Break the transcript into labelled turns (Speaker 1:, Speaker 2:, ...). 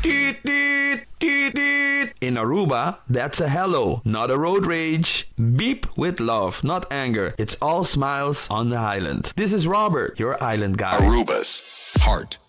Speaker 1: Teet, teet, teet, teet. In Aruba, that's a hello, not a road rage. Beep with love, not anger. It's all smiles on the island. This is Robert, your island guy.
Speaker 2: Aruba's heart